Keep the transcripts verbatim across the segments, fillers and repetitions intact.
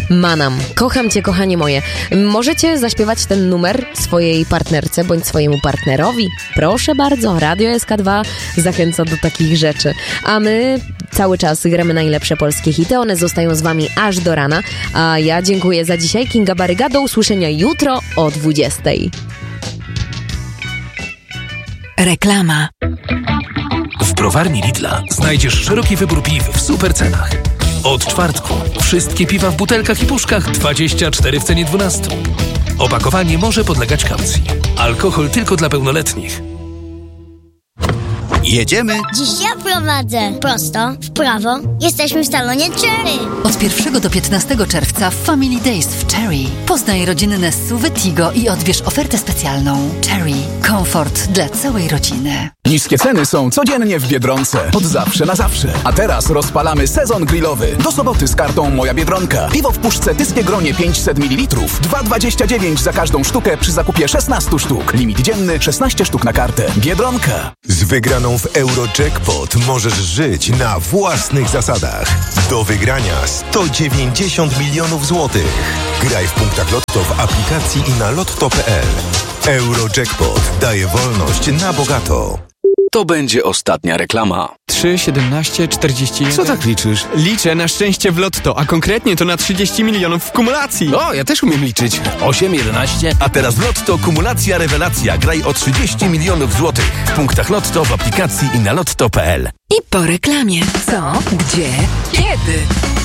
Manam. Kocham cię, kochanie moje. Możecie zaśpiewać ten numer swojej partnerce bądź swojemu partnerowi? Proszę bardzo, Radio S K dwa zachęca do takich rzeczy. A my cały czas gramy najlepsze polskie hity. One zostają z wami aż do rana. A ja dziękuję za dzisiaj. Kinga Baryga. Do usłyszenia jutro o dwudziestej. Reklama. W browarni Lidla znajdziesz szeroki wybór piw w super cenach. Od czwartku wszystkie piwa w butelkach i puszkach dwadzieścia cztery w cenie dwunastu. Opakowanie może podlegać kaucji. Alkohol tylko dla pełnoletnich. Jedziemy? Dziś ja prowadzę. Prosto, w prawo. Jesteśmy w salonie Cherry. Od pierwszego do piętnastego czerwca w Family Days w Cherry. Poznaj rodzinne S U V Tigo i odbierz ofertę specjalną. Cherry. Komfort dla całej rodziny. Niskie ceny są codziennie w Biedronce. Od zawsze na zawsze. A teraz rozpalamy sezon grillowy. Do soboty z kartą Moja Biedronka. Piwo w puszce Tyskie Gronie pięćset mililitrów. dwa dwadzieścia dziewięć za każdą sztukę przy zakupie szesnaście sztuk. Limit dzienny szesnaście sztuk na kartę. Biedronka. Z wygraną w Eurojackpot możesz żyć na własnych zasadach. Do wygrania sto dziewięćdziesiąt milionów złotych. Graj w punktach Lotto w aplikacji i na lotto kropka p l. Eurojackpot daje wolność na bogato. To będzie ostatnia reklama. trzy, siedemnaście, czterdzieści jeden. Co tak liczysz? Liczę na szczęście w Lotto, a konkretnie to na trzydzieści milionów w kumulacji. O, ja też umiem liczyć. osiem, jedenaście. A teraz w Lotto kumulacja rewelacja. Graj o trzydzieści milionów złotych. W punktach Lotto w aplikacji i na lotto kropka p l. I po reklamie. Co? Gdzie? Kiedy?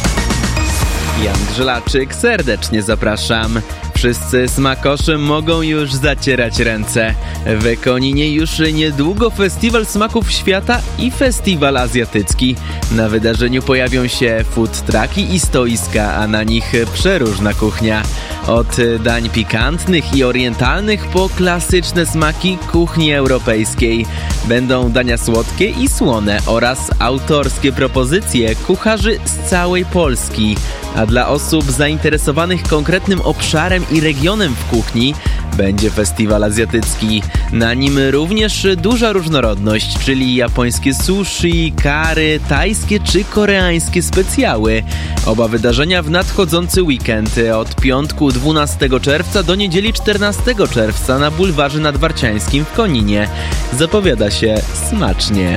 Jan Grzelaczyk, serdecznie zapraszam. Wszyscy smakosze mogą już zacierać ręce. W Koninie już niedługo Festiwal Smaków Świata i Festiwal Azjatycki. Na wydarzeniu pojawią się food trucki i stoiska, a na nich przeróżna kuchnia. Od dań pikantnych i orientalnych po klasyczne smaki kuchni europejskiej. Będą dania słodkie i słone oraz autorskie propozycje kucharzy z całej Polski. A dla osób zainteresowanych konkretnym obszarem i regionem w kuchni będzie festiwal azjatycki. Na nim również duża różnorodność, czyli japońskie sushi, curry, tajskie czy koreańskie specjały. Oba wydarzenia w nadchodzący weekend od piątku dwunastego czerwca do niedzieli czternastego czerwca na bulwarze nadwarciańskim w Koninie. Zapowiada się smacznie.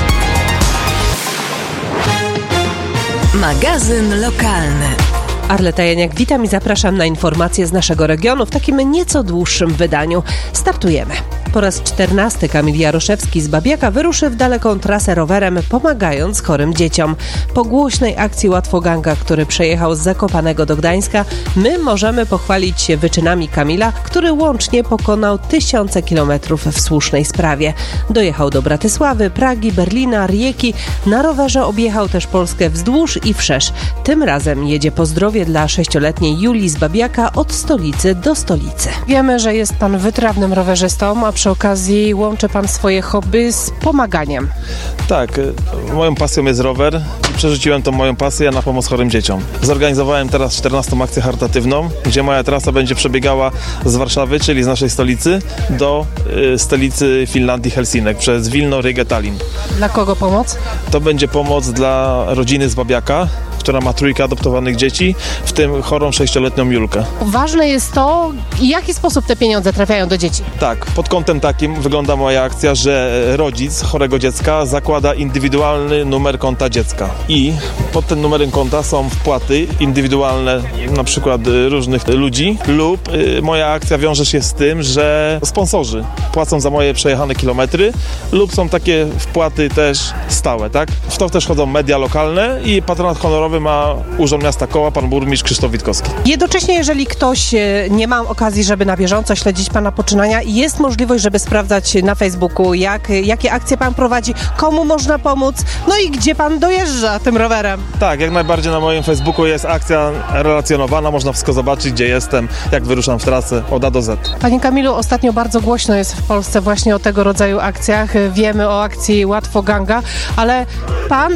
Magazyn lokalny. Arleta Janiak, witam i zapraszam na informacje z naszego regionu w takim nieco dłuższym wydaniu. Startujemy. Po raz czternasty Kamil Jaroszewski z Babiaka wyruszy w daleką trasę rowerem, pomagając chorym dzieciom. Po głośnej akcji Łatwoganga, który przejechał z Zakopanego do Gdańska, my możemy pochwalić się wyczynami Kamila, który łącznie pokonał tysiące kilometrów w słusznej sprawie. Dojechał do Bratysławy, Pragi, Berlina, Rijeki. Na rowerze objechał też Polskę wzdłuż i wszerz. Tym razem jedzie po zdrowie dla sześcioletniej Julii z Babiaka od stolicy do stolicy. Wiemy, że jest pan wytrawnym rowerzystą, a przy okazji łączy pan swoje hobby z pomaganiem. Tak, moją pasją jest rower i przerzuciłem tą moją pasję na pomoc chorym dzieciom. Zorganizowałem teraz czternastą akcję charytatywną, gdzie moja trasa będzie przebiegała z Warszawy, czyli z naszej stolicy, do y, stolicy Finlandii Helsinek, przez Wilno, Rygę, Tallinn. Dla kogo pomoc? To będzie pomoc dla rodziny z Babiaka, która ma trójkę adoptowanych dzieci, w tym chorą sześcioletnią Julkę. Ważne jest to, w jaki sposób te pieniądze trafiają do dzieci. Tak, pod kątem takim wygląda moja akcja, że rodzic chorego dziecka zakłada indywidualny numer konta dziecka i pod tym numerem konta są wpłaty indywidualne, na przykład różnych ludzi, lub y, moja akcja wiąże się z tym, że sponsorzy płacą za moje przejechane kilometry, lub są takie wpłaty też stałe, tak? W to też chodzą media lokalne i patronat honorowy ma Urząd Miasta Koła, pan burmistrz Krzysztof Witkowski. Jednocześnie, jeżeli ktoś nie ma okazji, żeby na bieżąco śledzić pana poczynania, jest możliwość, żeby sprawdzać na Facebooku, jak, jakie akcje pan prowadzi, komu można pomóc, no i gdzie pan dojeżdża tym rowerem. Tak, jak najbardziej na moim Facebooku jest akcja relacjonowana, można wszystko zobaczyć, gdzie jestem, jak wyruszam w trasę od A do Z. Panie Kamilu, ostatnio bardzo głośno jest w Polsce właśnie o tego rodzaju akcjach. Wiemy o akcji Łatwoganga, ale pan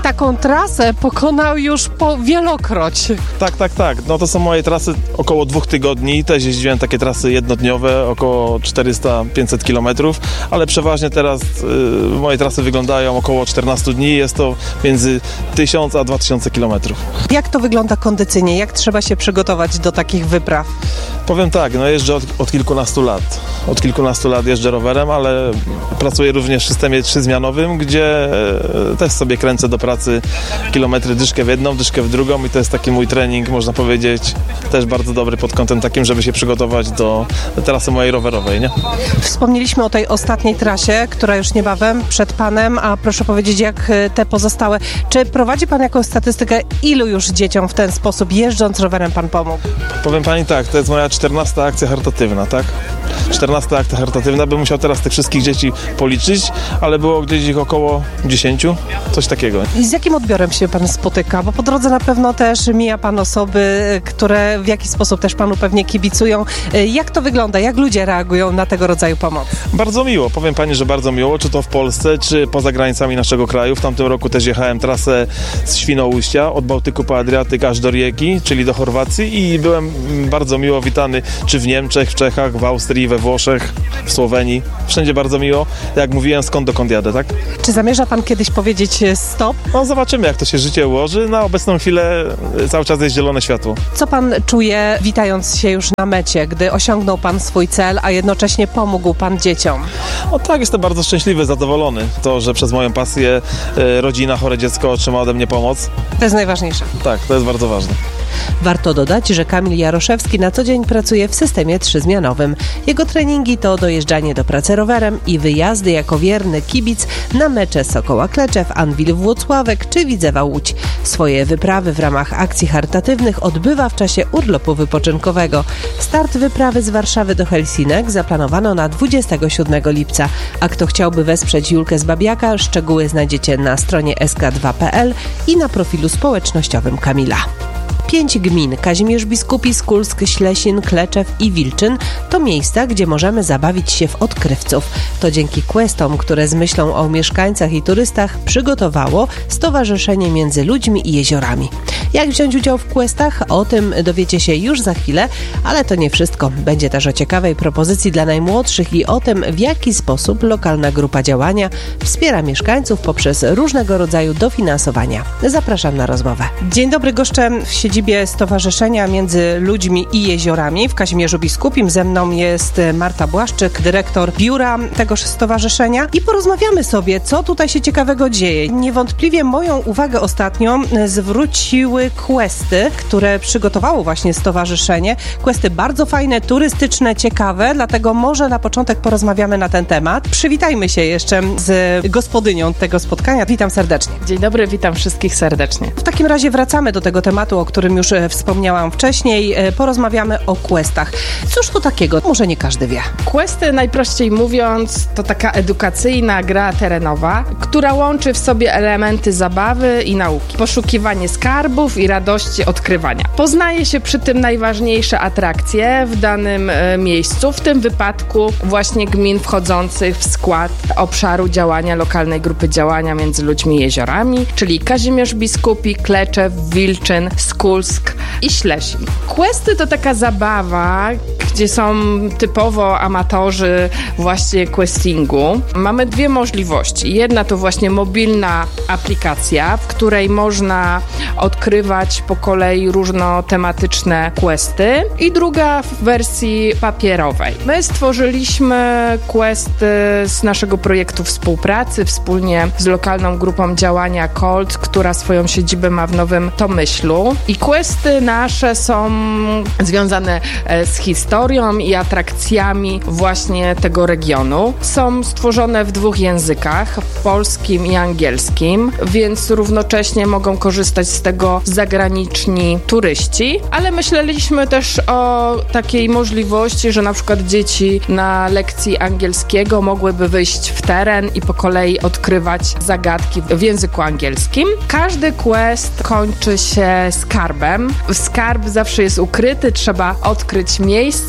taką trasę pokonał już po wielokroć. Tak, tak, tak. No to są moje trasy około dwóch tygodni. Też jeździłem takie trasy jednodniowe, około czterysta do pięciuset kilometrów, ale przeważnie teraz y, moje trasy wyglądają około czternaście dni. Jest to między tysiąc a dwa tysiące kilometrów. Jak to wygląda kondycyjnie? Jak trzeba się przygotować do takich wypraw? Powiem tak, no jeżdżę od, od kilkunastu lat. Od kilkunastu lat jeżdżę rowerem, ale pracuję również w systemie trzyzmianowym, gdzie e, też sobie kręcę do pracy kilometry, dyszkę w jedną, dyszkę w drugą i to jest taki mój trening, można powiedzieć, też bardzo dobry pod kątem takim, żeby się przygotować do trasy mojej rowerowej, nie? Wspomnieliśmy o tej ostatniej trasie, która już niebawem przed panem, a proszę powiedzieć, jak te pozostałe. Czy prowadzi pan jakąś statystykę, ilu już dzieciom w ten sposób jeżdżąc rowerem pan pomógł? Powiem pani tak, to jest moja czternasta akcja charytatywna, tak? czternasta akcja charytatywna, bym musiał teraz tych wszystkich dzieci policzyć, ale było gdzieś ich około dziesięciu, coś takiego. I z jakim odbiorem się pan spotyka? Bo po drodze na pewno też mija pan osoby, które w jakiś sposób też panu pewnie kibicują. Jak to wygląda? Jak ludzie reagują na tego rodzaju pomoc? Bardzo miło, powiem pani, że bardzo miło, czy to w Polsce, czy poza granicami naszego kraju. W tamtym roku też jechałem trasę z Świnoujścia, od Bałtyku po Adriatyk aż do Rijeki, czyli do Chorwacji i byłem bardzo miło witany, czy w Niemczech, w Czechach, w Austrii, we Włoszech, w Słowenii. Wszędzie bardzo miło. Jak mówiłem, skąd dokąd jadę, tak? Czy zamierza pan kiedyś powiedzieć stop? No zobaczymy, jak to się życie ułoży. Na obecną chwilę cały czas jest zielone światło. Co pan czuje, witając się już na mecie, gdy osiągnął pan swój cel, a jednocześnie pomógł pan dzieciom? No tak, jestem bardzo szczęśliwy, zadowolony. To, że przez moją pasję e, rodzina, chore dziecko otrzyma ode mnie pomoc. To jest najważniejsze. Tak, to jest bardzo ważne. Warto dodać, że Kamil Jaroszewski na co dzień pracuje w systemie trzyzmianowym. Jego treningi to dojeżdżanie do pracy rowerem i wyjazdy jako wierny kibic na mecze Sokoła Kleczew, Anwil Włocławek czy Widzewa Łódź. Swoje wyprawy w ramach akcji charytatywnych odbywa w czasie urlopu wypoczynkowego. Start wyprawy z Warszawy do Helsinek zaplanowano na dwudziestego siódmego lipca. A kto chciałby wesprzeć Julkę z Babiaka, szczegóły znajdziecie na stronie s k dwa kropka p l i na profilu społecznościowym Kamila. Pięć gmin, Kazimierz Biskupi, Skulsk, Ślesin, Kleczew i Wilczyn, to miejsca, gdzie możemy zabawić się w odkrywców. To dzięki questom, które z myślą o mieszkańcach i turystach przygotowało Stowarzyszenie Między Ludźmi i Jeziorami. Jak wziąć udział w questach? O tym dowiecie się już za chwilę, ale to nie wszystko. Będzie też o ciekawej propozycji dla najmłodszych i o tym, w jaki sposób lokalna grupa działania wspiera mieszkańców poprzez różnego rodzaju dofinansowania. Zapraszam na rozmowę. Dzień dobry, gościem w siedzibie Stowarzyszenia Między Ludźmi i Jeziorami w Kazimierzu Biskupim. Ze mną jest Marta Błaszczyk, dyrektor biura tegoż stowarzyszenia i porozmawiamy sobie, co tutaj się ciekawego dzieje. Niewątpliwie moją uwagę ostatnio zwróciły questy, które przygotowało właśnie stowarzyszenie. Questy bardzo fajne, turystyczne, ciekawe, dlatego może na początek porozmawiamy na ten temat. Przywitajmy się jeszcze z gospodynią tego spotkania. Witam serdecznie. Dzień dobry, witam wszystkich serdecznie. W takim razie wracamy do tego tematu, o którym już wspomniałam wcześniej. Porozmawiamy o questach. Cóż to takiego? Może nie każdy wie. Questy, najprościej mówiąc, to taka edukacyjna gra terenowa, która łączy w sobie elementy zabawy i nauki. Poszukiwanie skarbów i radości odkrywania. Poznaje się przy tym najważniejsze atrakcje w danym e, miejscu, w tym wypadku właśnie gmin wchodzących w skład obszaru działania lokalnej grupy działania Między Ludźmi i Jeziorami, czyli Kazimierz Biskupi, Kleczew, Wilczyn, Skulsk i Ślesin. Questy to taka zabawa, gdzie są typowo amatorzy właśnie questingu. Mamy dwie możliwości. Jedna to właśnie mobilna aplikacja, w której można odkrywać po kolei różnotematyczne questy i druga w wersji papierowej. My stworzyliśmy questy z naszego projektu współpracy wspólnie z lokalną grupą działania Colt, która swoją siedzibę ma w Nowym Tomyślu i questy nasze są związane z historią i atrakcjami właśnie tego regionu. Są stworzone w dwóch językach, w polskim i angielskim, więc równocześnie mogą korzystać z tego zagraniczni turyści, ale myśleliśmy też o takiej możliwości, że na przykład dzieci na lekcji angielskiego mogłyby wyjść w teren i po kolei odkrywać zagadki w języku angielskim. Każdy quest kończy się skarbem. Skarb zawsze jest ukryty, trzeba odkryć miejsce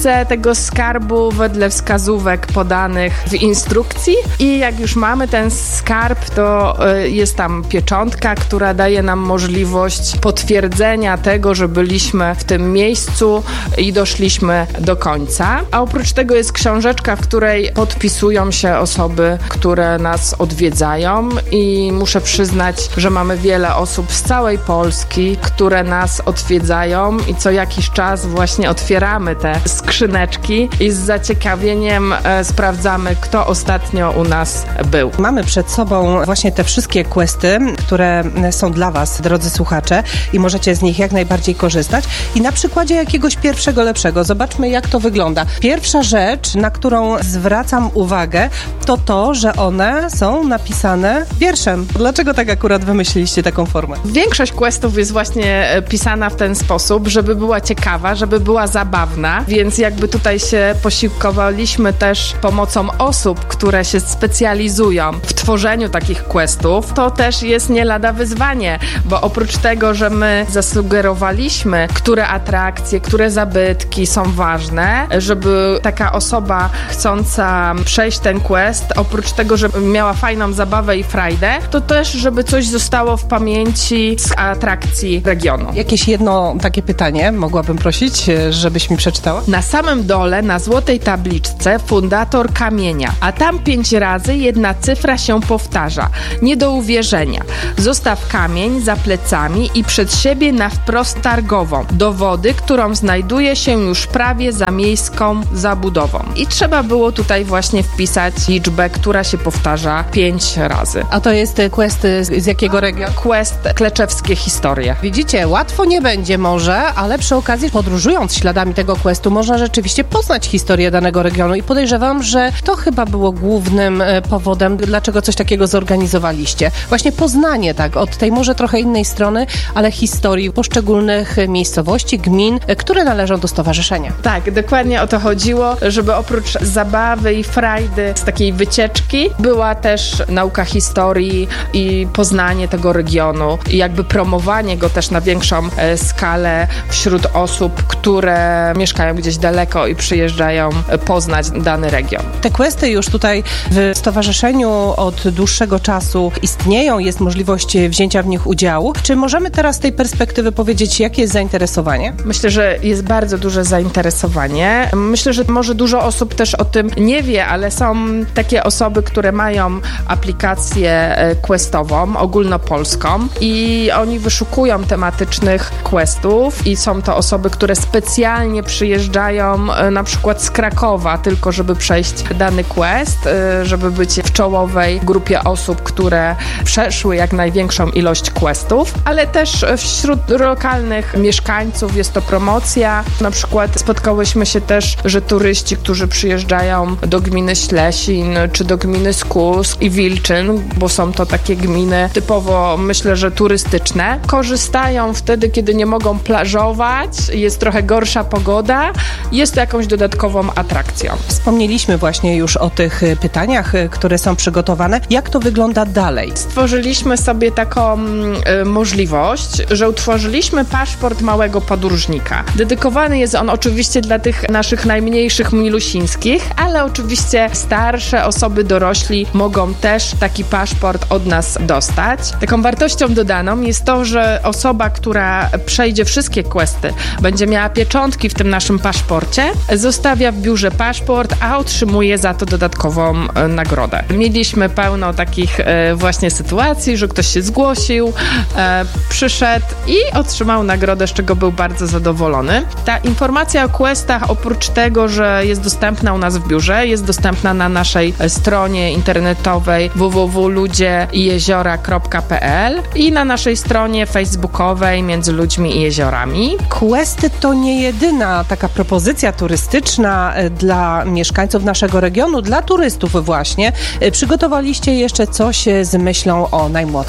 poszukiwance tego skarbu wedle wskazówek podanych w instrukcji i jak już mamy ten skarb, to jest tam pieczątka, która daje nam możliwość potwierdzenia tego, że byliśmy w tym miejscu i doszliśmy do końca. A oprócz tego jest książeczka, w której podpisują się osoby, które nas odwiedzają i muszę przyznać, że mamy wiele osób z całej Polski, które nas odwiedzają i co jakiś czas właśnie otwieramy te skrzyneczki i z zaciekawieniem e, sprawdzamy, kto ostatnio u nas był. Mamy przed sobą właśnie te wszystkie questy, które są dla Was, drodzy słuchacze, i możecie z nich jak najbardziej korzystać. I na przykładzie jakiegoś pierwszego lepszego zobaczmy, jak to wygląda. Pierwsza rzecz, na którą zwracam uwagę, to to, że one są napisane wierszem. Dlaczego tak akurat wymyśliliście taką formę? Większość questów jest właśnie pisana w ten sposób, żeby była ciekawa, żeby była zabawna, więc jakby tutaj się posiłkowaliśmy też pomocą osób, które się specjalizują w tworzeniu takich questów. To też jest nie lada wyzwanie, bo oprócz tego, że my zasugerowaliśmy, które atrakcje, które zabytki są ważne, żeby taka osoba chcąca przejść ten quest, oprócz tego, żeby miała fajną zabawę i frajdę, to też, żeby coś zostało w pamięci z atrakcji regionu. Jakieś jedno takie pytanie mogłabym prosić, żebyś mi przeczytała? Na samym dole, na złotej tabliczce, fundator kamienia, a tam pięć razy jedna cyfra się powtarza. Nie do uwierzenia. Zostaw kamień za plecami i przed siebie na wprost targową, do wody, którą znajduje się już prawie za miejską zabudową. I trzeba było tutaj właśnie wpisać liczbę, która się powtarza pięć razy. A to jest quest z, z jakiego regionu? Quest Kleczewskie Historie. Widzicie, łatwo nie będzie może, ale przy okazji podróżując śladami tego questu można rzeczywiście poznać historię danego regionu i podejrzewam, że to chyba było głównym powodem, dlaczego coś takiego zorganizowaliście. Właśnie poznanie, tak, od tej może trochę innej strony, ale historii poszczególnych miejscowości, gmin, które należą do stowarzyszenia. Tak, dokładnie o to chodziło, żeby oprócz zabawy i frajdy z takiej wycieczki była też nauka historii i poznanie tego regionu i jakby promowanie go też na większą e, skalę wśród osób, które mieszkają gdzieś daleko i przyjeżdżają poznać dany region. Te questy już tutaj w stowarzyszeniu od dłuższego czasu istnieją, jest możliwość wzięcia w nich udziału. Czy możemy teraz z tej perspektywy powiedzieć, jakie jest zainteresowanie? Myślę, że jest bardzo duże zainteresowanie. Myślę, że może dużo osób też o tym nie wie, ale są takie osoby, które mają aplikację questową, ogólnopolską i oni wyszukują tematycznych questów i są to osoby, które specjalnie przyjeżdżają na przykład z Krakowa, tylko żeby przejść dany quest, żeby być w czołowej grupie osób, które przeszły jak największą ilość questów, ale też wśród lokalnych mieszkańców jest to promocja. Na przykład spotkałyśmy się też, że turyści, którzy przyjeżdżają do gminy Ślesin, czy do gminy Skusk i Wilczyn, bo są to takie gminy typowo, myślę, że turystyczne, korzystają wtedy, kiedy nie mogą plażować, jest trochę gorsza pogoda, jest to jakąś dodatkową atrakcją. Wspomnieliśmy właśnie już o tych pytaniach, które są przygotowane. Jak to wygląda dalej? Stworzyliśmy sobie taką y, możliwość, że utworzyliśmy paszport małego podróżnika. Dedykowany jest on oczywiście dla tych naszych najmniejszych milusińskich, ale oczywiście starsze osoby, dorośli mogą też taki paszport od nas dostać. Taką wartością dodaną jest to, że osoba, która przejdzie wszystkie questy, będzie miała pieczątki w tym naszym paszporcie, zostawia w biurze paszport, a otrzymuje za to dodatkową e, nagrodę. Mieliśmy pełno takich e, właśnie sytuacji, że ktoś się zgłosił, e, przyszedł i otrzymał nagrodę, z czego był bardzo zadowolony. Ta informacja o questach, oprócz tego, że jest dostępna u nas w biurze, jest dostępna na naszej stronie internetowej w w w kropka ludzie i jeziora kropka p l i na naszej stronie facebookowej Między Ludźmi i Jeziorami. Questy to nie jedyna taka propozycja turystyczna dla mieszkańców naszego regionu, dla turystów właśnie. Przygotowaliście jeszcze coś z myślą o najmłodszych.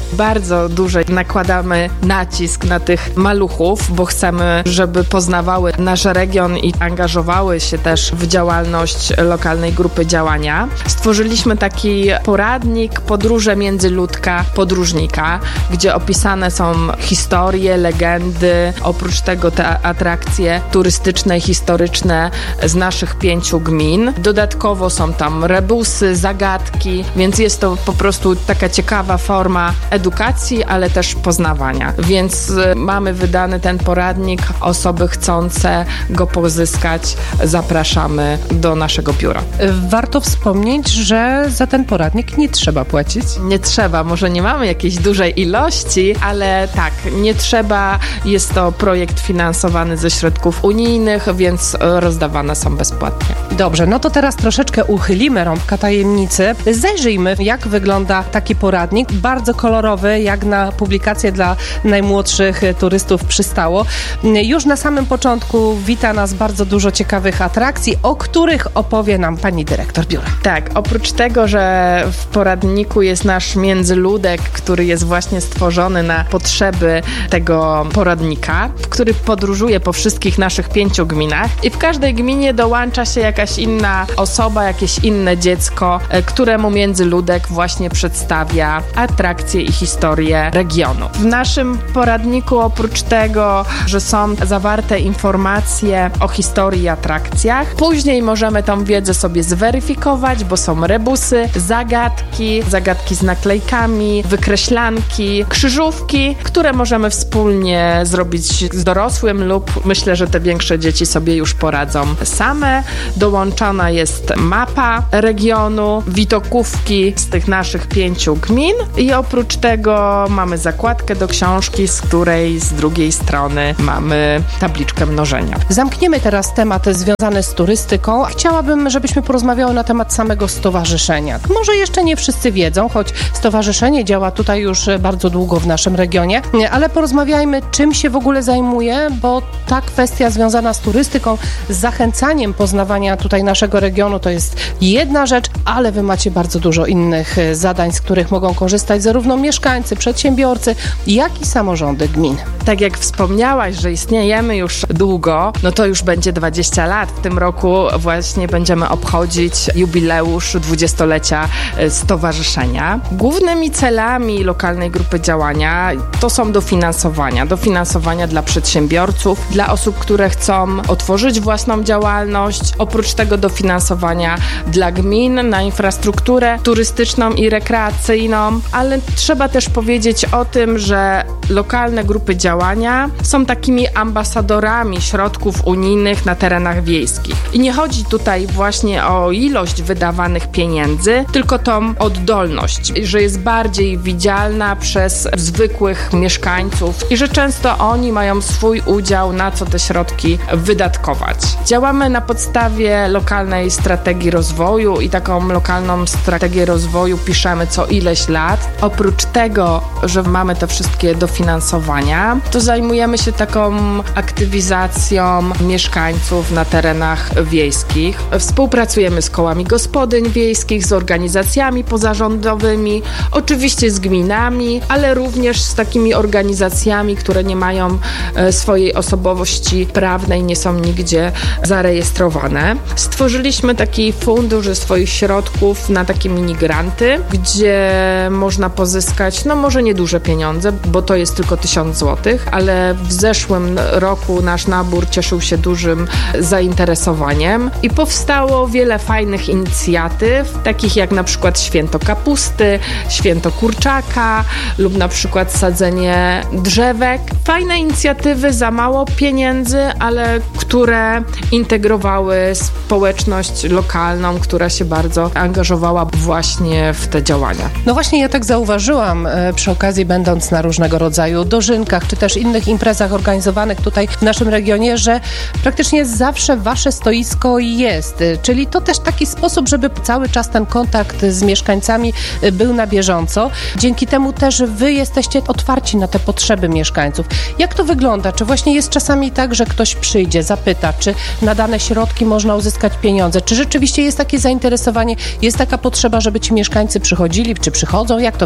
Bardzo duży nakładamy nacisk na tych maluchów, bo chcemy, żeby poznawały nasz region i angażowały się też w działalność lokalnej grupy działania. Stworzyliśmy taki poradnik Podróże międzyludka podróżnika, gdzie opisane są historie, legendy, oprócz tego te atrakcje turystyczne i historyczne z naszych pięciu gmin. Dodatkowo są tam rebusy, zagadki, więc jest to po prostu taka ciekawa forma edukacji, ale też poznawania. Więc mamy wydany ten poradnik. Osoby chcące go pozyskać zapraszamy do naszego biura. Warto wspomnieć, że za ten poradnik nie trzeba płacić. Nie trzeba, może nie mamy jakiejś dużej ilości, ale tak, nie trzeba. Jest to projekt finansowany ze środków unijnych, więc rozdawane są bezpłatnie. Dobrze, no to teraz troszeczkę uchylimy rąbka tajemnicy. Zajrzyjmy, jak wygląda taki poradnik. Bardzo kolorowy, jak na publikację dla najmłodszych turystów przystało. Już na samym początku wita nas bardzo dużo ciekawych atrakcji, o których opowie nam pani dyrektor biura. Tak, oprócz tego, że w poradniku jest nasz międzyludek, który jest właśnie stworzony na potrzeby tego poradnika, który podróżuje po wszystkich naszych pięciu gminach i w każdej gminie dołącza się jakaś inna osoba, jakieś inne dziecko, któremu międzyludek właśnie przedstawia atrakcje i historię regionu. W naszym poradniku oprócz tego, że są zawarte informacje o historii i atrakcjach, później możemy tą wiedzę sobie zweryfikować, bo są rebusy, zagadki, zagadki z naklejkami, wykreślanki, krzyżówki, które możemy wspólnie zrobić z dorosłym lub myślę, że te większe dzieci sobie już poradzą same. Dołączona jest mapa regionu, widokówki z tych naszych pięciu gmin i oprócz tego mamy zakładkę do książki, z której z drugiej strony mamy tabliczkę mnożenia. Zamkniemy teraz temat związany z turystyką. Chciałabym, żebyśmy porozmawiały na temat samego stowarzyszenia. Może jeszcze nie wszyscy wiedzą, choć stowarzyszenie działa tutaj już bardzo długo w naszym regionie, ale porozmawiajmy, czym się w ogóle zajmuje, bo ta kwestia związana z turystyką, z zachęcaniem poznawania tutaj naszego regionu to jest jedna rzecz, ale wy macie bardzo dużo innych zadań, z których mogą korzystać zarówno mieszkańcy, przedsiębiorcy, jak i samorządy gmin. Tak jak wspomniałaś, że istniejemy już długo, no to już będzie dwadzieścia lat. W tym roku właśnie będziemy obchodzić jubileusz dwudziestolecia stowarzyszenia. Głównymi celami lokalnej grupy działania to są dofinansowania. Dofinansowania dla przedsiębiorców, dla osób, które chcą otworzyć własną działalność. Oprócz tego dofinansowania dla gmin na infrastrukturę turystyczną i rekreacyjną, ale trzeba też powiedzieć o tym, że lokalne grupy działania są takimi ambasadorami środków unijnych na terenach wiejskich. I nie chodzi tutaj właśnie o ilość wydawanych pieniędzy, tylko tą oddolność, że jest bardziej widzialna przez zwykłych mieszkańców i że często oni mają swój udział, na co te środki wydatkować. Działamy na podstawie lokalnej strategii rozwoju i taką lokalną strategię rozwoju piszemy co ileś lat. Oprócz tego, że mamy te wszystkie dofinansowania, to zajmujemy się taką aktywizacją mieszkańców na terenach wiejskich. Współpracujemy z kołami gospodyń wiejskich, z organizacjami pozarządowymi, oczywiście z gminami, ale również z takimi organizacjami, które nie mają e, swojej osobowości prawnej, nie są nigdzie zarejestrowane. Stworzyliśmy taki fundusz ze swoich środków na takie minigranty, gdzie można pozyskać, no może nieduże pieniądze, bo to jest tylko tysiąc złotych, ale w zeszłym roku nasz nabór cieszył się dużym zainteresowaniem i powstało wiele fajnych inicjatyw, takich jak na przykład Święto Kapusty, Święto Kurczaka lub na przykład sadzenie drzewek. Fajne inicjatywy, za mało pieniędzy, ale które integrowały społeczność lokalną, która się bardzo angażowała właśnie w te działania. No właśnie, ja tak zauważyłam przy okazji, będąc na różnego rodzaju dożynkach, czy też innych imprezach organizowanych tutaj w naszym regionie, że praktycznie zawsze wasze stoisko jest, czyli to też taki sposób, żeby cały czas ten kontakt z mieszkańcami był na bieżąco. Dzięki temu też wy jesteście otwarci na te potrzeby mieszkańców. Jak to wygląda? Czy właśnie jest czasami tak, że ktoś przyjdzie, zapyta, czy na dane środki można uzyskać pieniądze? Czy rzeczywiście jest takie zainteresowanie, jest taka potrzeba, żeby ci mieszkańcy przychodzili, czy przychodzą? Jak to wygląda?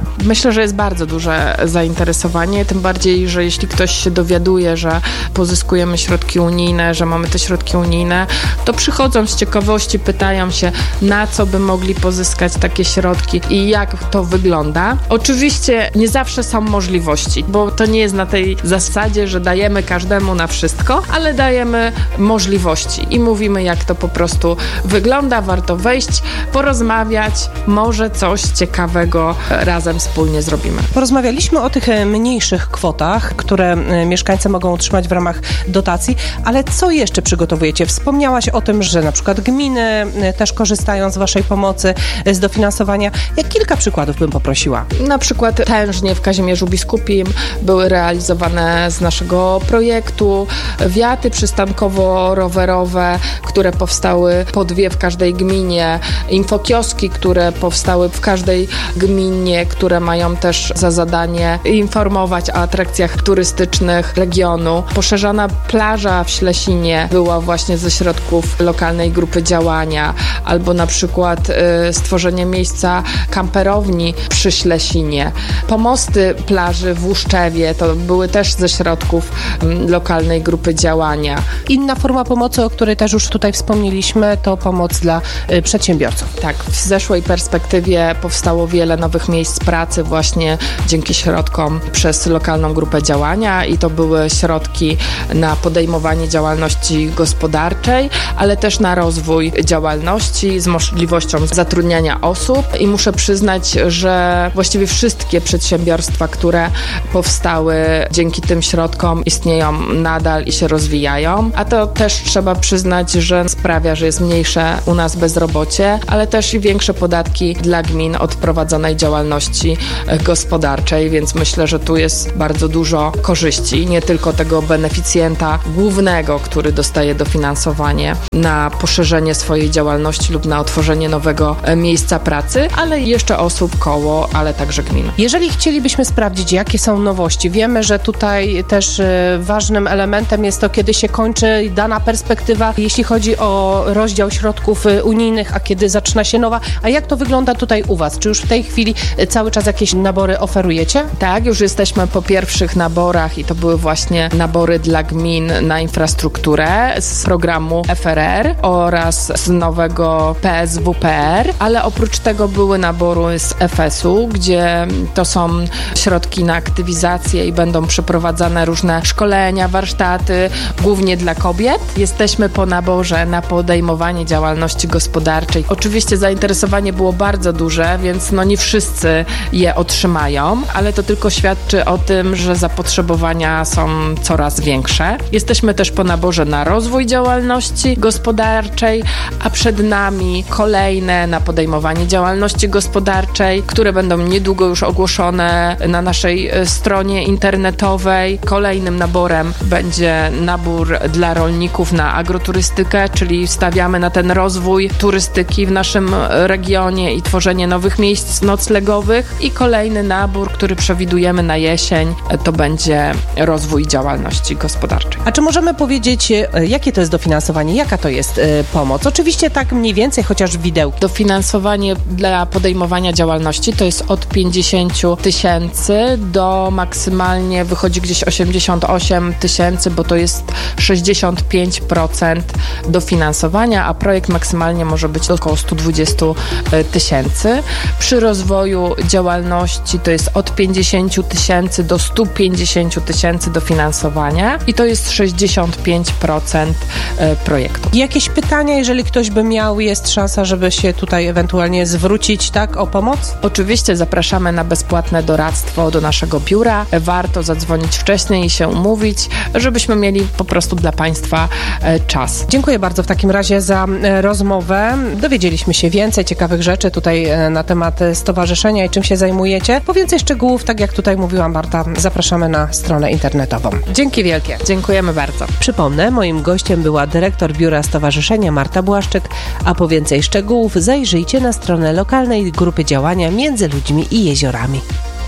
Myślę, że jest bardzo duże zainteresowanie, tym bardziej, że jeśli ktoś się dowiaduje, że pozyskujemy środki unijne, że mamy te środki unijne, to przychodzą z ciekawości, pytają się, na co by mogli pozyskać takie środki i jak to wygląda. Oczywiście nie zawsze są możliwości, bo to nie jest na tej zasadzie, że dajemy każdemu na wszystko, ale dajemy możliwości i mówimy, jak to po prostu wygląda, warto wejść, porozmawiać, może coś ciekawego razem wspólnie zrobimy. Porozmawialiśmy o tych mniejszych kwotach, które mieszkańcy mogą otrzymać w ramach dotacji, ale co jeszcze przygotowujecie? Wspomniałaś o tym, że na przykład gminy też korzystają z waszej pomocy, z dofinansowania. Jak kilka przykładów bym poprosiła? Na przykład tężnie w Kazimierzu Biskupim były realizowane z naszego projektu wiaty przystankowo-rowerowe, które powstały po dwie w każdej gminie, infokioski, które powstały w każdej gminie, które mają też za zadanie informować o atrakcjach turystycznych regionu. Poszerzana plaża w Ślesinie była właśnie ze środków lokalnej grupy działania, albo na przykład y, stworzenie miejsca kamperowni przy Ślesinie. Pomosty plaży w Łuszczewie to były też ze środków y, lokalnej grupy działania. Inna forma pomocy, o której też już tutaj wspomnieliśmy, to pomoc dla y, przedsiębiorców. Tak, w zeszłej perspektywie powstało wiele nowych miejsc pracy właśnie dzięki środkom przez lokalną grupę działania i to były środki na podejmowanie działalności gospodarczej, ale też na rozwój działalności z możliwością zatrudniania osób i muszę przyznać, że właściwie wszystkie przedsiębiorstwa, które powstały dzięki tym środkom istnieją nadal i się rozwijają, a to też trzeba przyznać, że sprawia, że jest mniejsze u nas bezrobocie, ale też i większe podatki dla gmin od prowadzonej działalności gospodarczej, więc myślę, że tu jest bardzo dużo korzyści, nie tylko tego beneficjenta głównego, który dostaje dofinansowanie na poszerzenie swojej działalności lub na otworzenie nowego miejsca pracy, ale jeszcze osób koło, ale także gmin. Jeżeli chcielibyśmy sprawdzić, jakie są nowości, wiemy, że tutaj też ważnym elementem jest to, kiedy się kończy dana perspektywa, jeśli chodzi o rozdział środków unijnych, a kiedy zaczyna się nowa. A jak to wygląda tutaj u was? Czy już w tej chwili cały czas jakieś nabory oferujecie? Tak, już jesteśmy po pierwszych naborach i to były właśnie nabory dla gmin na infrastrukturę z programu F R R oraz z nowego P S W P R, ale oprócz tego były nabory z F S u, gdzie to są środki na aktywizację i będą przeprowadzane różne szkolenia, warsztaty, głównie dla kobiet. Jesteśmy po naborze na podejmowanie działalności gospodarczej. Oczywiście zainteresowanie było bardzo duże, więc no nie wszyscy je otrzymają, ale to tylko świadczy o tym, że zapotrzebowania są coraz większe. Jesteśmy też po naborze na rozwój działalności gospodarczej, a przed nami kolejne na podejmowanie działalności gospodarczej, które będą niedługo już ogłoszone na naszej stronie internetowej. Kolejnym naborem będzie nabór dla rolników na agroturystykę, czyli stawiamy na ten rozwój turystyki w naszym regionie i tworzenie nowych miejsc noclegowych. I kolejny nabór, który przewidujemy na jesień, to będzie rozwój działalności gospodarczej. A czy możemy powiedzieć, jakie to jest dofinansowanie? Jaka to jest y, pomoc? Oczywiście tak mniej więcej, chociaż widełki. Dofinansowanie dla podejmowania działalności to jest od pięćdziesiąt tysięcy do maksymalnie wychodzi gdzieś osiemdziesiąt osiem tysięcy, bo to jest sześćdziesiąt pięć procent dofinansowania, a projekt maksymalnie może być około sto dwadzieścia tysięcy. Przy rozwoju działalności to jest od pięćdziesiąt tysięcy do sto pięćdziesiąt tysięcy dofinansowania i to jest sześćdziesiąt pięć procent projektu. Jakieś pytania, jeżeli ktoś by miał, jest szansa, żeby się tutaj ewentualnie zwrócić, tak, o pomoc? Oczywiście zapraszamy na bezpłatne doradztwo do naszego biura. Warto zadzwonić wcześniej i się umówić, żebyśmy mieli po prostu dla Państwa czas. Dziękuję bardzo w takim razie za rozmowę. Dowiedzieliśmy się więcej ciekawych rzeczy tutaj na temat stowarzyszenia i czym się zajmujecie. Po więcej szczegółów, tak jak tutaj mówiła Marta, zapraszamy na stronę internetową. Dzięki wielkie. Dziękujemy bardzo. Przypomnę, moim gościem była dyrektor biura stowarzyszenia Marta Błaszczyk, a po więcej szczegółów zajrzyjcie na stronę lokalnej grupy działania Między Ludźmi i Jeziorami.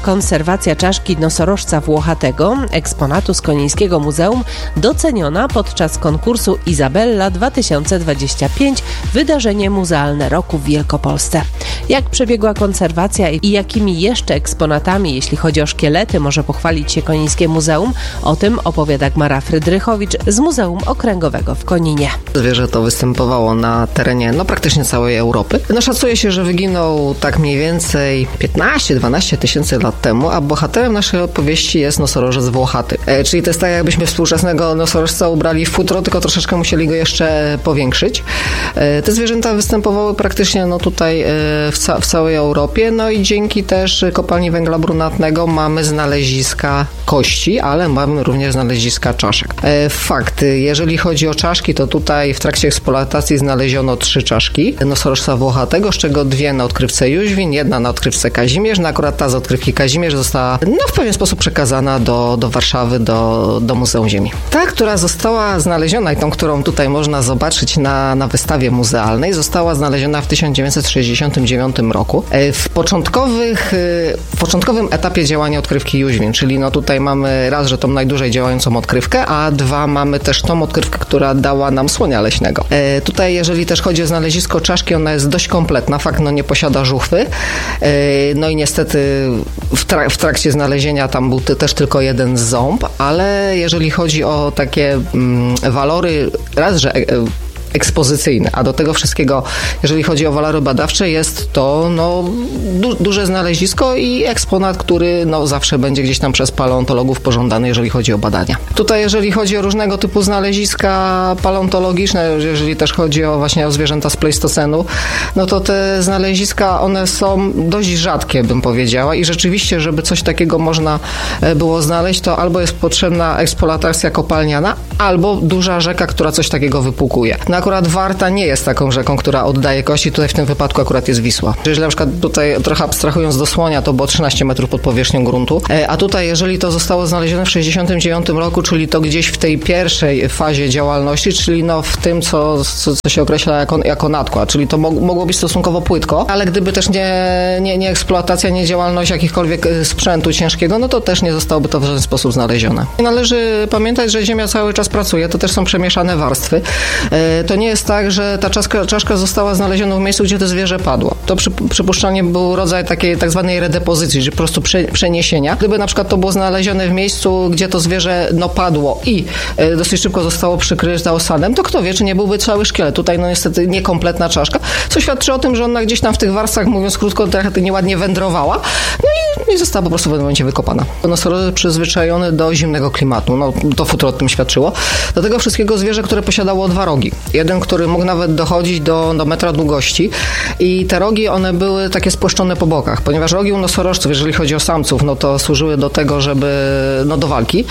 Konserwacja czaszki nosorożca włochatego, eksponatu z Konińskiego Muzeum, doceniona podczas konkursu Izabella dwa tysiące dwadzieścia pięć, wydarzenie muzealne roku w Wielkopolsce. Jak przebiegła konserwacja i jakimi jeszcze eksponatami, jeśli chodzi o szkielety, może pochwalić się Konińskie Muzeum? O tym opowiada Gmara Frydrychowicz z Muzeum Okręgowego w Koninie. Zwierzę to występowało na terenie no praktycznie całej Europy. No szacuje się, że wyginął tak mniej więcej piętnaście do dwunastu tysięcy lat temu, a bohaterem naszej opowieści jest nosorożec włochaty. E, czyli to jest tak, jakbyśmy współczesnego nosorożca ubrali w futro, tylko troszeczkę musieli go jeszcze powiększyć. E, te zwierzęta występowały praktycznie no tutaj e, w, ca- w całej Europie, no i dzięki też kopalni węgla brunatnego mamy znaleziska kości, ale mamy również znaleziska czaszek. E, fakt, jeżeli chodzi o czaszki, to tutaj w trakcie eksploatacji znaleziono trzy czaszki nosorożca włochatego, z czego dwie na odkrywce Jóźwin, jedna na odkrywce Kazimierz. No akurat ta z odkrywki Kazimierz została no, w pewien sposób przekazana do, do Warszawy, do, do Muzeum Ziemi. Ta, która została znaleziona i tą, którą tutaj można zobaczyć na, na wystawie muzealnej, została znaleziona w tysiąc dziewięćset sześćdziesiątym dziewiątym roku. W początkowych, w początkowym etapie działania odkrywki Jóźwin, czyli no tutaj mamy raz, że tą najdłużej działającą odkrywkę, a dwa mamy też tą odkrywkę, która dała nam słonia leśnego. E, tutaj, jeżeli też chodzi o znalezisko czaszki, ona jest dość kompletna. Fakt, no nie posiada żuchwy. E, no i niestety w, trak- w trakcie znalezienia tam był ty- też tylko jeden ząb, ale jeżeli chodzi o takie mm, walory, raz, że e, ekspozycyjne, a do tego wszystkiego, jeżeli chodzi o walory badawcze, jest to no, du- duże znalezisko i eksponat, który no, zawsze będzie gdzieś tam przez paleontologów pożądany, jeżeli chodzi o badania. Tutaj, jeżeli chodzi o różnego typu znaleziska paleontologiczne, jeżeli też chodzi o właśnie o zwierzęta z Pleistocenu, no to te znaleziska, one są dość rzadkie, bym powiedziała, i rzeczywiście, żeby coś takiego można było znaleźć, to albo jest potrzebna eksploatacja kopalniana, albo duża rzeka, która coś takiego wypłukuje. No akurat Warta nie jest taką rzeką, która oddaje kości, tutaj w tym wypadku akurat jest Wisła. Jeżeli na przykład tutaj trochę abstrahując do Słonia, to było trzynaście metrów pod powierzchnią gruntu, a tutaj jeżeli to zostało znalezione w sześćdziesiątym dziewiątym roku, czyli to gdzieś w tej pierwszej fazie działalności, czyli no w tym, co, co, co się określa jako, jako nadkład, czyli to mog, mogło być stosunkowo płytko, ale gdyby też nie, nie, nie eksploatacja, nie działalność jakichkolwiek sprzętu ciężkiego, no to też nie zostałoby to w żaden sposób znalezione. I należy pamiętać, że Ziemia cały czas pracuje, to też są przemieszane warstwy. To nie jest tak, że ta czaszka, czaszka została znaleziona w miejscu, gdzie to zwierzę padło. To przy, przypuszczalnie był rodzaj takiej tak zwanej redepozycji, czyli po prostu prze, przeniesienia. Gdyby na przykład to było znalezione w miejscu, gdzie to zwierzę no padło i e, dosyć szybko zostało przykryte osadem, to kto wie, czy nie byłby cały szkielet. Tutaj no niestety niekompletna czaszka, co świadczy o tym, że ona gdzieś tam w tych warstwach, mówiąc krótko, trochę nieładnie wędrowała, no i, i została po prostu w pewnym momencie wykopana. Nosorożec przyzwyczajony do zimnego klimatu, no to futro o tym świadczyło. Do tego wszystkiego zwierzę, które posiadało dwa rogi. Jeden, który mógł nawet dochodzić do, do metra długości i te rogi, one były takie spłaszczone po bokach, ponieważ rogi u nosorożców, jeżeli chodzi o samców, no to służyły do tego, żeby, no do walki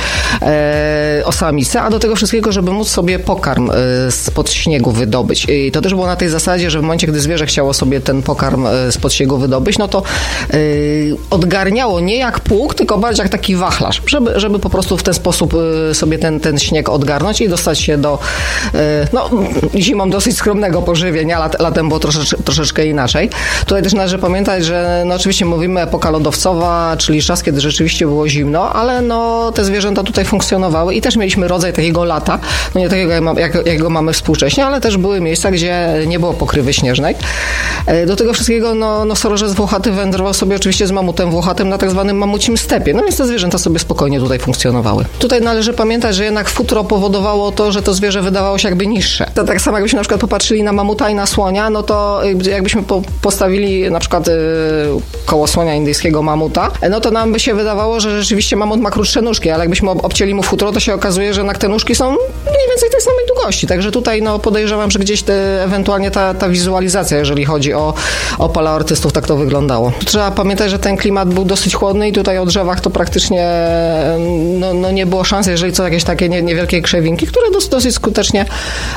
e, o samicę, a do tego wszystkiego, żeby móc sobie pokarm e, spod śniegu wydobyć. I to też było na tej zasadzie, że w momencie, gdy zwierzę chciało sobie ten pokarm e, spod śniegu wydobyć, no to e, odgarniało nie jak pług, tylko bardziej jak taki wachlarz, żeby, żeby po prostu w ten sposób e, sobie ten, ten śnieg odgarnąć i dostać się do e, no zimą dosyć skromnego pożywienia, lat, latem było troszecz, troszeczkę inaczej. Tutaj też należy pamiętać, że no oczywiście mówimy epoka lodowcowa, czyli czas, kiedy rzeczywiście było zimno, ale no te zwierzęta tutaj funkcjonowały i też mieliśmy rodzaj takiego lata, no nie takiego jak, jak, jak go mamy współcześnie, ale też były miejsca, gdzie nie było pokrywy śnieżnej. Do tego wszystkiego no, nosorożec włochaty wędrował sobie oczywiście z mamutem włochatym na tak zwanym mamucim stepie, no więc te zwierzęta sobie spokojnie tutaj funkcjonowały. Tutaj należy pamiętać, że jednak futro powodowało to, że to zwierzę wydawało się jakby niższe. To tak samo jakbyśmy na przykład popatrzyli na mamuta i na słonia, no to jakbyśmy po, postawili na przykład y, koło słonia indyjskiego mamuta, no to nam by się wydawało, że rzeczywiście mamut ma krótsze nóżki, ale jakbyśmy obcięli mu futro, to się okazuje, że jednak te nóżki są mniej więcej tej samej długości. Także tutaj no podejrzewam, że gdzieś te, ewentualnie ta, ta wizualizacja, jeżeli chodzi o, o paleoartystów, tak to wyglądało. Trzeba pamiętać, że ten klimat był dosyć chłodny i tutaj o drzewach to praktycznie no, no nie było szans, jeżeli co jakieś takie nie, niewielkie krzewinki, które dosyć, dosyć skutecznie e,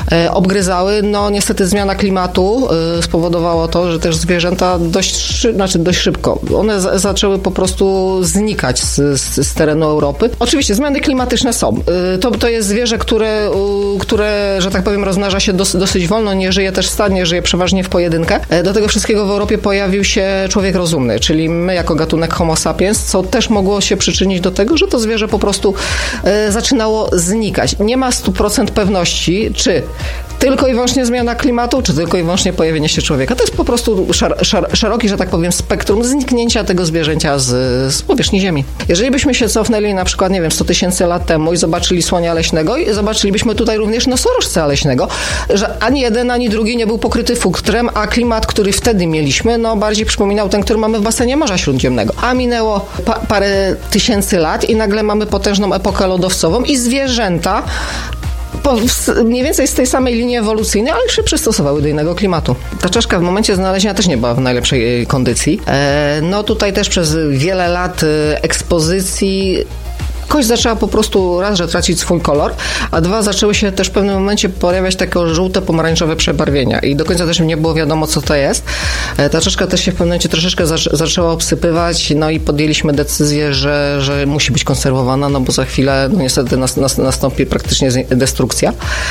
obgryzały. No niestety zmiana klimatu y, spowodowało to, że też zwierzęta dość, szy- znaczy dość szybko, one z- zaczęły po prostu znikać z, z, z terenu Europy. Oczywiście zmiany klimatyczne są. Y, to, to jest zwierzę, które, y, które, że tak powiem, rozmnaża się dos- dosyć wolno, nie żyje też stadnie, żyje przeważnie w pojedynkę. Y, do tego wszystkiego w Europie pojawił się człowiek rozumny, czyli my jako gatunek Homo sapiens, co też mogło się przyczynić do tego, że to zwierzę po prostu y, zaczynało znikać. Nie ma stu procent pewności, czy tylko i wyłącznie zmiana klimatu, czy tylko i wyłącznie pojawienie się człowieka. To jest po prostu szar, szar, szeroki, że tak powiem, spektrum zniknięcia tego zwierzęcia z, z powierzchni Ziemi. Jeżeli byśmy się cofnęli na przykład, nie wiem, sto tysięcy lat temu i zobaczyli słonia leśnego i zobaczylibyśmy tutaj również nosorożca leśnego, że ani jeden, ani drugi nie był pokryty futrem, a klimat, który wtedy mieliśmy, no bardziej przypominał ten, który mamy w basenie Morza Śródziemnego. A minęło pa, parę tysięcy lat i nagle mamy potężną epokę lodowcową i zwierzęta Po, mniej więcej z tej samej linii ewolucyjnej, ale się przystosowały do innego klimatu. Ta czaszka w momencie znalezienia też nie była w najlepszej kondycji. E, no tutaj też przez wiele lat ekspozycji kość zaczęła po prostu raz, że tracić swój kolor, a dwa, zaczęły się też w pewnym momencie pojawiać takie żółte, pomarańczowe przebarwienia i do końca też nie było wiadomo, co to jest. Ta czaszka też się w pewnym momencie troszeczkę zac- zaczęła obsypywać, no i podjęliśmy decyzję, że, że musi być konserwowana, no bo za chwilę no niestety nas, nas, nastąpi praktycznie destrukcja.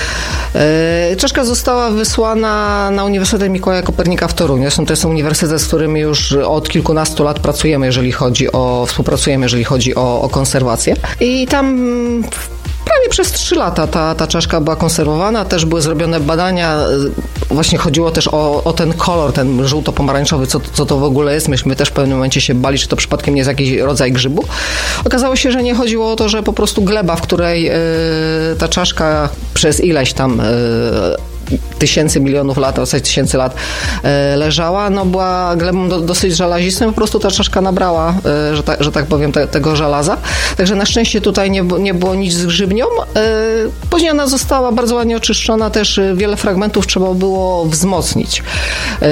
Yy, czaszka została wysłana na Uniwersytet Mikołaja Kopernika w Toruniu. Zresztą to jest uniwersytet, z którym już od kilkunastu lat pracujemy, jeżeli chodzi o, współpracujemy, jeżeli chodzi o, o konserwację. I tam prawie przez trzy lata ta, ta czaszka była konserwowana, też były zrobione badania, właśnie chodziło też o, o ten kolor, ten żółto-pomarańczowy, co, co to w ogóle jest. Myśmy też w pewnym momencie się bali, czy to przypadkiem nie jest jakiś rodzaj grzybu. Okazało się, że nie chodziło o to, że po prostu gleba, w której yy, ta czaszka przez ileś tam yy, tysięcy, milionów lat, w zasadzie tysięcy lat e, leżała, no była glebą do, dosyć żelazistą, po prostu ta czaszka nabrała, e, że, ta, że tak powiem, te, tego żelaza. Także na szczęście tutaj nie, nie było nic z grzybnią. E, później ona została bardzo ładnie oczyszczona, też wiele fragmentów trzeba było wzmocnić. E,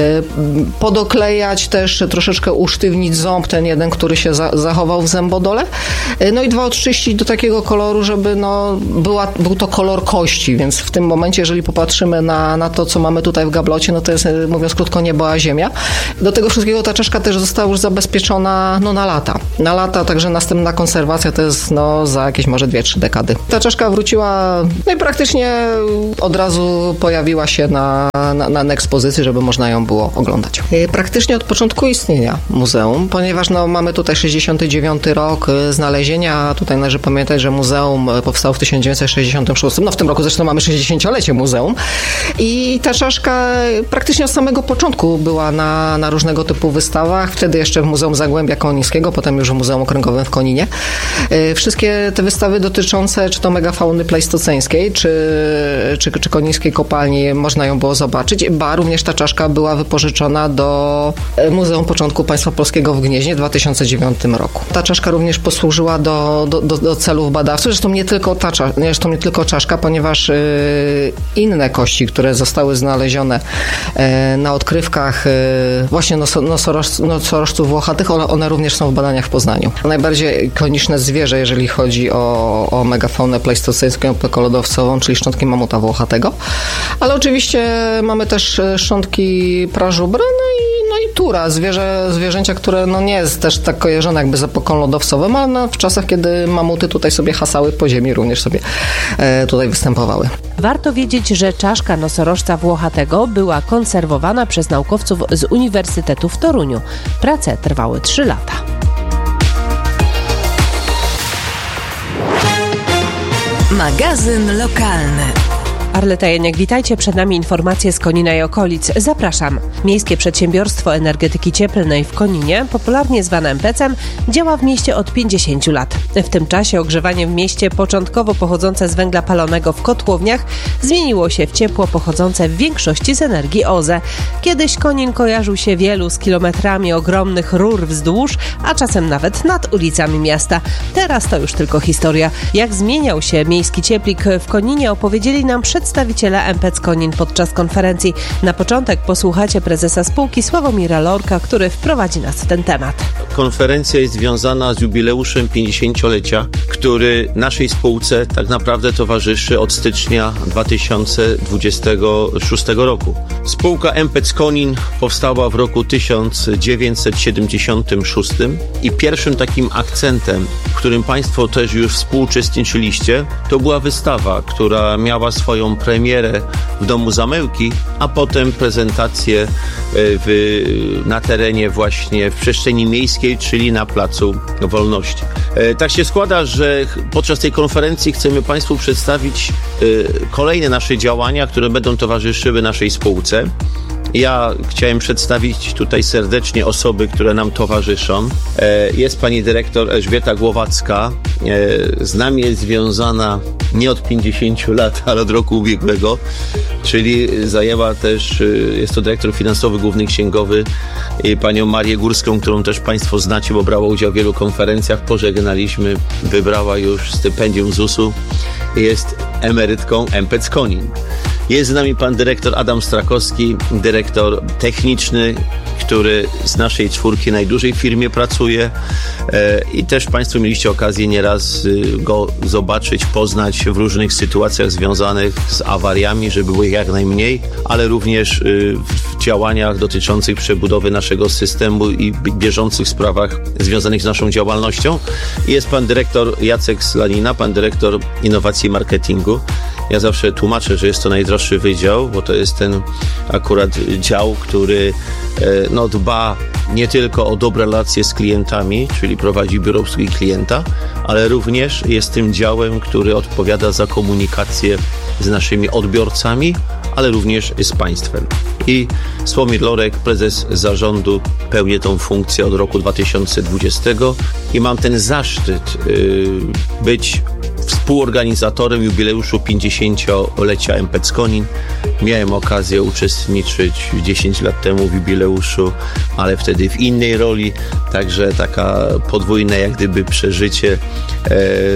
podoklejać też, troszeczkę usztywnić ząb, ten jeden, który się za, zachował w zębodole. E, no i dwa, odczyścić do takiego koloru, żeby no, była, był to kolor kości, więc w tym momencie, jeżeli popatrzymy Na, na to, co mamy tutaj w gablocie, no to jest, mówiąc krótko, niebo a ziemia. Do tego wszystkiego ta czaszka też została już zabezpieczona no, na lata. Na lata, także następna konserwacja to jest no, za jakieś może dwie, trzy dekady. Ta czaszka wróciła, no i praktycznie od razu pojawiła się na, na, na ekspozycji, żeby można ją było oglądać. Praktycznie od początku istnienia muzeum, ponieważ no, mamy tutaj sześćdziesiąty dziewiąty rok znalezienia. Tutaj należy pamiętać, że muzeum powstało w tysiąc dziewięćset sześćdziesiątym szóstym. No w tym roku zresztą mamy sześćdziesięciolecie muzeum. I ta czaszka praktycznie od samego początku była na, na różnego typu wystawach. Wtedy jeszcze w Muzeum Zagłębia Konińskiego, potem już w Muzeum Okręgowym w Koninie. Wszystkie te wystawy dotyczące czy to megafauny plejstoceńskiej, czy, czy, czy konińskiej kopalni, można ją było zobaczyć. Ba, również ta czaszka była wypożyczona do Muzeum Początku Państwa Polskiego w Gnieźnie w dwa tysiące dziewiątym roku. Ta czaszka również posłużyła do, do, do, do celów badawczych. Zresztą nie tylko ta zresztą nie tylko czaszka, ponieważ yy, inne kości, które zostały znalezione e, na odkrywkach e, właśnie nosoroż, nosorożców włochatych, one, one również są w badaniach w Poznaniu. Najbardziej ikoniczne zwierzę, jeżeli chodzi o, o megafaunę plejstoceńską, epokę lodowcową, czyli szczątki mamuta włochatego. Ale oczywiście mamy też szczątki prażubry, no i, no i tura, zwierzę, zwierzęcia, które no nie jest też tak kojarzone jakby z epoką lodowcową, ale no w czasach, kiedy mamuty tutaj sobie hasały po ziemi, również sobie e, tutaj występowały. Warto wiedzieć, że czaszka nosorożca włochatego była konserwowana przez naukowców z Uniwersytetu w Toruniu. Prace trwały trzy lata. Magazyn lokalny. Arleta Janiak, witajcie. Przed nami informacje z Konina i okolic. Zapraszam. Miejskie Przedsiębiorstwo Energetyki Cieplnej w Koninie, popularnie zwane em pe cem, działa w mieście od pięćdziesięciu lat. W tym czasie ogrzewanie w mieście, początkowo pochodzące z węgla palonego w kotłowniach, zmieniło się w ciepło pochodzące w większości z energii O Z E. Kiedyś Konin kojarzył się wielu z kilometrami ogromnych rur wzdłuż, a czasem nawet nad ulicami miasta. Teraz to już tylko historia. Jak zmieniał się miejski cieplik w Koninie, opowiedzieli nam przed przedstawiciele M P C Konin podczas konferencji. Na początek posłuchajcie prezesa spółki Sławomira Lorka, który wprowadzi nas w ten temat. Konferencja jest związana z jubileuszem pięćdziesięciolecia, który naszej spółce tak naprawdę towarzyszy od stycznia dwa tysiące dwudziestego szóstego roku. Spółka M P C Konin powstała w roku tysiąc dziewięćset siedemdziesiątym szóstym i pierwszym takim akcentem, w którym Państwo też już współuczestniczyliście, to była wystawa, która miała swoją premierę w Domu Zamełki, a potem prezentację w, na terenie właśnie w przestrzeni miejskiej, czyli na Placu Wolności. Tak się składa, że podczas tej konferencji chcemy Państwu przedstawić kolejne nasze działania, które będą towarzyszyły naszej spółce. Ja chciałem przedstawić tutaj serdecznie osoby, które nam towarzyszą. Jest pani dyrektor Elżbieta Głowacka. Z nami jest związana nie od pięćdziesięciu lat, ale od roku ubiegłego, czyli zajęła też, jest to dyrektor finansowy, główny księgowy, panią Marię Górską, którą też Państwo znacie, bo brała udział w wielu konferencjach. Pożegnaliśmy, wybrała już stypendium z U S u. Jest emerytką M P C Konin. Jest z nami pan dyrektor Adam Strakowski, dyrektor techniczny, który z naszej czwórki najdłużej w firmie pracuje e, i też Państwo mieliście okazję nieraz go zobaczyć, poznać w różnych sytuacjach związanych z awariami, żeby było ich jak najmniej, ale również y, w działaniach dotyczących przebudowy naszego systemu i bieżących sprawach związanych z naszą działalnością. I jest pan dyrektor Jacek Slanina, pan dyrektor innowacji i marketingu. Ja zawsze tłumaczę, że jest to najdroższy wydział, bo to jest ten akurat dział, który no, dba nie tylko o dobre relacje z klientami, czyli prowadzi biuro obsługi klienta, ale również jest tym działem, który odpowiada za komunikację z naszymi odbiorcami, ale również z państwem. I Sławomir Lorek, prezes zarządu, pełnię tą funkcję od roku dwa tysiące dwudziestego i mam ten zaszczyt yy, być współorganizatorem jubileuszu pięćdziesięciolecia M P C Konin. Miałem okazję uczestniczyć dziesięć lat temu w jubileuszu, ale wtedy w innej roli, także taka podwójne jak gdyby przeżycie, e,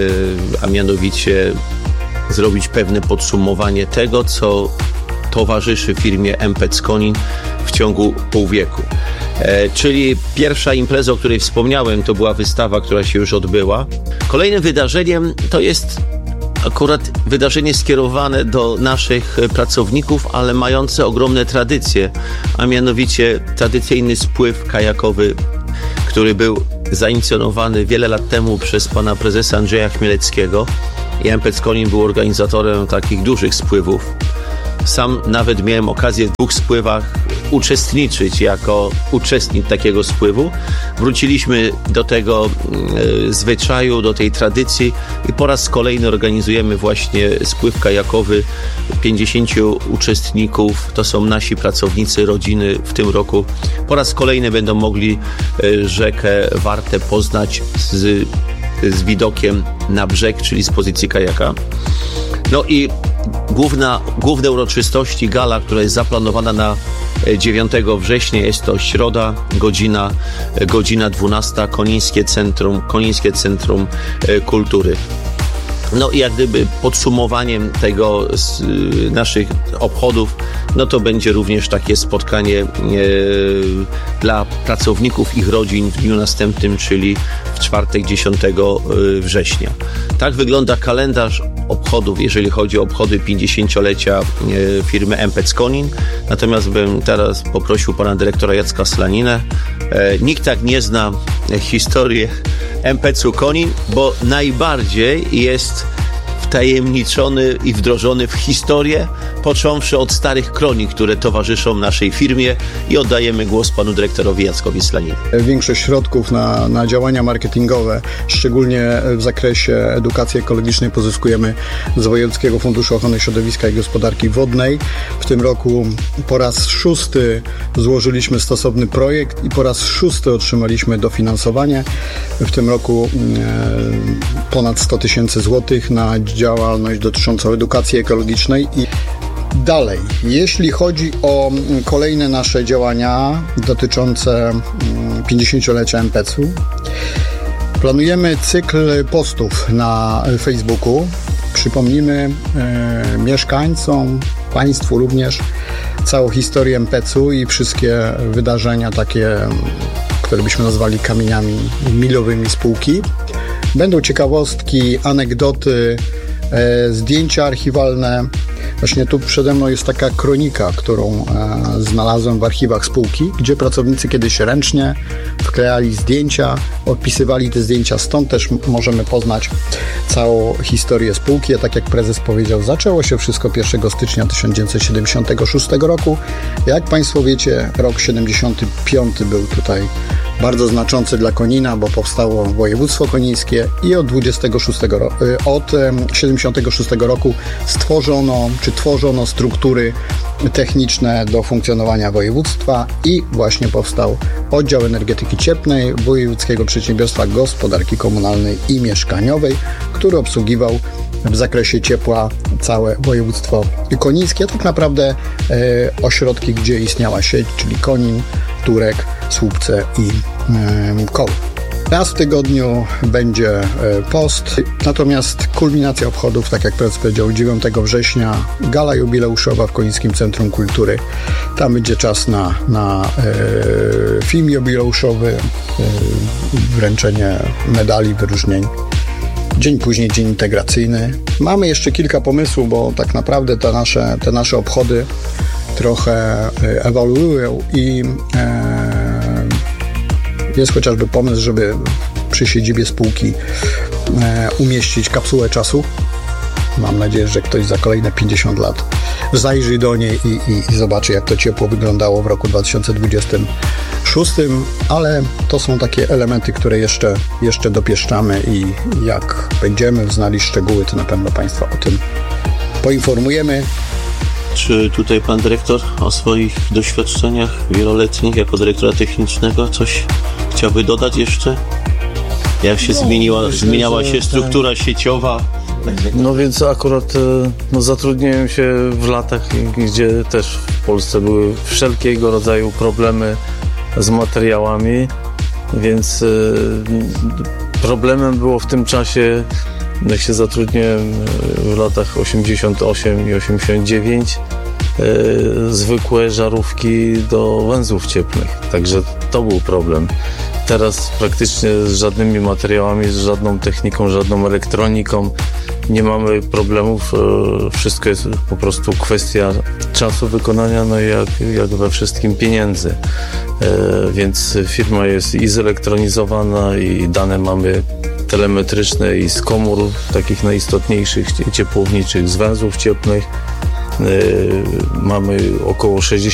a mianowicie zrobić pewne podsumowanie tego, co towarzyszy firmie M P C Konin w ciągu pół wieku. E, czyli pierwsza impreza, o której wspomniałem, to była wystawa, która się już odbyła. Kolejnym wydarzeniem to jest akurat wydarzenie skierowane do naszych pracowników, ale mające ogromne tradycje, a mianowicie tradycyjny spływ kajakowy, który był zainicjowany wiele lat temu przez pana prezesa Andrzeja Chmieleckiego i M P C Konin był organizatorem takich dużych spływów. Sam nawet miałem okazję w dwóch spływach uczestniczyć jako uczestnik takiego spływu. Wróciliśmy do tego e, zwyczaju, do tej tradycji i po raz kolejny organizujemy właśnie spływ kajakowy. pięćdziesięciu uczestników, to są nasi pracownicy, rodziny w tym roku. Po raz kolejny będą mogli e, rzekę Wartę poznać z, z widokiem na brzeg, czyli z pozycji kajaka. No i Główna, główne uroczystości, gala, która jest zaplanowana na dziewiątego września, jest to środa, godzina, godzina dwunasta, Konińskie Centrum, Konińskie Centrum Kultury. No i jak gdyby podsumowaniem tego z y, naszych obchodów, no to będzie również takie spotkanie e, dla pracowników, ich rodzin w dniu następnym, czyli w czwartek dziesiątego września. Tak wygląda kalendarz obchodów, jeżeli chodzi o obchody pięćdziesięciolecia e, firmy M P C Konin. Natomiast bym teraz poprosił pana dyrektora Jacka Slaninę. E, nikt tak nie zna historię M P C Konin, bo najbardziej jest wtajemniczony i wdrożony w historię, począwszy od starych kronik, które towarzyszą naszej firmie, i oddajemy głos panu dyrektorowi Jackowi Slaninie. Większość środków na, na działania marketingowe, szczególnie w zakresie edukacji ekologicznej, pozyskujemy z Wojewódzkiego Funduszu Ochrony Środowiska i Gospodarki Wodnej. W tym roku po raz szósty złożyliśmy stosowny projekt i po raz szósty otrzymaliśmy dofinansowanie. W tym roku e, ponad sto tysięcy złotych na działalność dotyczącą edukacji ekologicznej. I dalej, jeśli chodzi o kolejne nasze działania dotyczące pięćdziesięciolecia M P C u, planujemy cykl postów na Facebooku przy przypomnimy e, mieszkańcom, Państwu również całą historię M P C u i wszystkie wydarzenia takie, które byśmy nazwali kamieniami milowymi spółki. Będą ciekawostki, anegdoty, e, zdjęcia archiwalne. Właśnie tu przede mną jest taka kronika, którą e, znalazłem w archiwach spółki, gdzie pracownicy kiedyś ręcznie wklejali zdjęcia, odpisywali te zdjęcia, stąd też m- możemy poznać całą historię spółki. A tak jak prezes powiedział, zaczęło się wszystko pierwszego stycznia tysiąc dziewięćset siedemdziesiątego szóstego roku. Jak Państwo wiecie, rok siedemdziesiąty piąty był tutaj bardzo znaczący dla Konina, bo powstało województwo konińskie i od dwudziestego szóstego ro- od siedemdziesiątego szóstego roku stworzono czy tworzono struktury techniczne do funkcjonowania województwa i właśnie powstał oddział energetyki cieplnej Wojewódzkiego Przedsiębiorstwa Gospodarki Komunalnej i Mieszkaniowej, który obsługiwał w zakresie ciepła całe województwo konińskie, a tak naprawdę e, ośrodki, gdzie istniała sieć, czyli Konin, Turek, Słupce i e, Koło. Raz w tygodniu będzie post, natomiast kulminacja obchodów, tak jak prezes powiedział, dziewiątego września, gala jubileuszowa w Konińskim Centrum Kultury. Tam będzie czas na, na e, film jubileuszowy, e, wręczenie medali, wyróżnień. Dzień później dzień integracyjny. Mamy jeszcze kilka pomysłów, bo tak naprawdę te nasze, te nasze obchody trochę ewoluują i e, jest chociażby pomysł, żeby przy siedzibie spółki e, umieścić kapsułę czasu. Mam nadzieję, że ktoś za kolejne pięćdziesiąt lat zajrzy do niej i, i, i zobaczy, jak to ciepło wyglądało w roku dwa tysiące dwudziestym szóstym, ale to są takie elementy, które jeszcze, jeszcze dopieszczamy i jak będziemy znali szczegóły, to na pewno Państwa o tym poinformujemy. Czy tutaj pan dyrektor o swoich doświadczeniach wieloletnich jako dyrektora technicznego coś chciałby dodać jeszcze? Jak się no, zmieniła, myślę, zmieniała się struktura ten... sieciowa? No więc akurat no, zatrudniłem się w latach, gdzie też w Polsce były wszelkiego rodzaju problemy z materiałami, więc y, problemem było w tym czasie, jak się zatrudniłem w latach osiemdziesiąt osiem i osiemdziesiąt dziewięć, y, zwykłe żarówki do węzłów cieplnych, także to był problem. Teraz praktycznie z żadnymi materiałami, z żadną techniką, żadną elektroniką nie mamy problemów. Wszystko jest po prostu kwestia czasu wykonania, no i jak, jak we wszystkim pieniędzy. Więc firma jest i zelektronizowana i dane mamy telemetryczne i z komór takich najistotniejszych ciepłowniczych, z węzłów cieplnych. Mamy około sześćdziesiąt